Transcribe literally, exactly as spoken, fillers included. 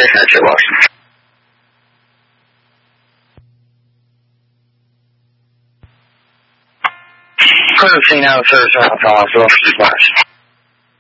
感谢老师。各种新娘的事情，常常说实话。